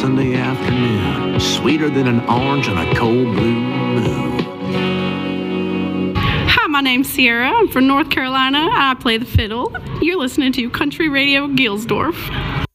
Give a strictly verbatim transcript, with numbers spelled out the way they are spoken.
Sunday afternoon, sweeter than an orange on a cold blue moon. Hi, my name's Sierra. I'm from North Carolina. I play the fiddle. You're listening to Country Radio Gilsdorf.